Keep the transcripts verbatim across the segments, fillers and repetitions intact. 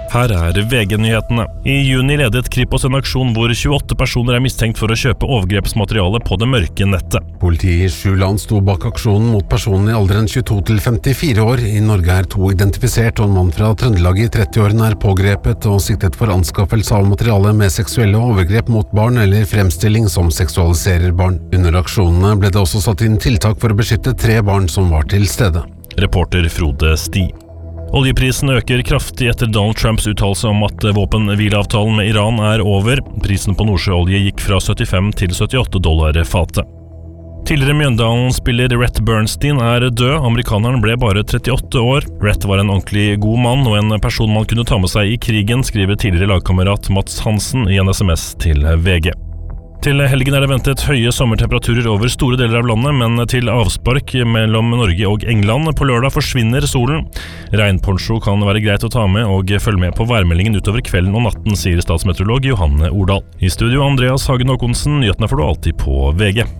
Her er V G-nyhetene. I juni ledet Kripos en aksjon hvor tjueåtte personer er mistenkt for å kjøpe overgrepsmateriale på det mørke nettet. Politiet i sju land sto bak aksjonen mot personer i alderen tjueto til femtifire år. I Norge er to identifisert, og en mann fra Trøndelag i trettiårene er pågrepet og siktet for anskaffelse av materiale med seksuelle overgrep mot barn eller fremstilling som seksualiserer barn. Under aksjonene ble det også satt inn tiltak for å beskytte tre barn som var til stede. Reporter Frode Sti. Oljeprisen øker kraftig etter Donald Trumps uttalelse om at våpenhvileavtalen med Iran er over. Prisen på nordsjøolje gikk fra syttifem til syttiåtte dollar fatet. Tidligere Mjøndalen-spiller Rhett Bernstein er død. Amerikaneren ble bare trettiåtte år. Rhett var en ordentlig god mann og en person man kunne ta med seg i krigen, skriver tidligere lagkamerat Mats Hansen i en sms til V G. Til helgen er det ventet høye sommertemperaturer over store deler av landet, men til avspark mellom Norge og England på lørdag forsvinner solen. Regnponcho kan være greit å ta med og følge med på værmeldingen utover kvelden og natten, sier statsmeteorolog Johanne Ordal. I studio Andreas Hagen Håkonsen, nyhetene får du alltid på V G.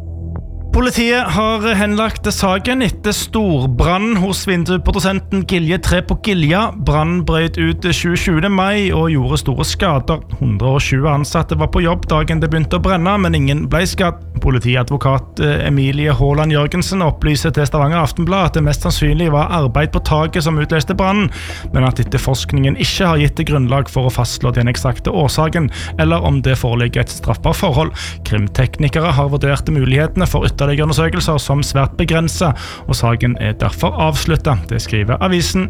Politiet har henlagt saken etter storbrann hos vindusprodusenten Gilje tre på Gilja. Brann brøt ut tjuesjuende mai og gjorde store skader. hundre og tjue ansatte var på jobb dagen det begynte å brenne, men ingen ble skadd. Politiadvokat Emilie Håland Jørgensen opplyser til Stavanger Aftenblad at det mest sannsynlig var arbeid på taket som utløste brannen, men at etterforskningen ikke har gitt det grunnlag for å fastslå den eksakte årsaken, eller om det foreligger et straffbart forhold. Krimteknikere har vurdert mulighetene for ytterligere undersøkelser som svært begrenset, og saken er derfor avsluttet. Det skriver avisen.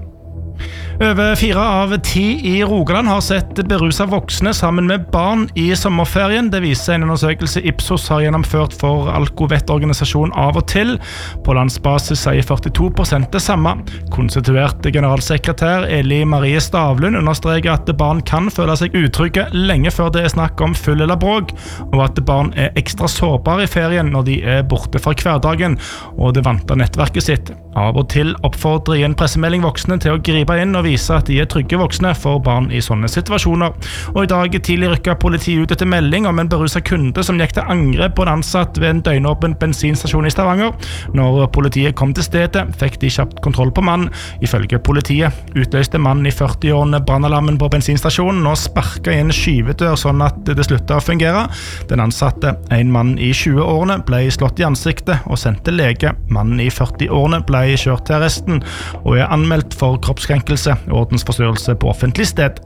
Over fire av ti i Rogaland har sett beruset voksne sammen med barn i sommerferien. Det viser en undersøkelse Ipsos har gjennomført for Alkovettorganisasjonen Av og Til. På landsbasis sier førtito prosent det samme. Konstituert generalsekretær Eli Marie Stavlund understreker at barn kan føle seg utrygge lenge før det er snakk om full eller bråk, og at barn er ekstra sårbare i ferien når de er borte fra hverdagen og det vante nettverket sitt. Av og Til oppfordrer i en pressemelding voksne til å gripe inn og vise at de er trygge voksne for barn i sånne situasjoner. Og i dag tidlig rykket politiet ut etter melding om en beruset kunde som gikk til angrep på en ansatt ved en døgnåpen bensinstasjon i Stavanger. Når politiet kom til stedet, fikk de kjapt kontroll på mannen. Ifølge politiet utløste mannen i førti-årene brannalarmen på bensinstasjonen og sparket i en skyvedør sånn at det sluttet å fungere. Den ansatte, en mann i tjue-årene, ble slått i ansiktet og sendt til lege. Mannen i førti-årene ble kjørt til arresten og er anmeldt for kroppskrenkelse og ordensforstyrrelse på offentlig sted.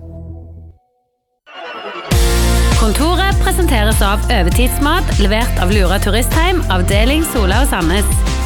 Kontoret presenteres av Overtidsmat, levert av Lura Turistheim, avdeling Sola og Sandnes.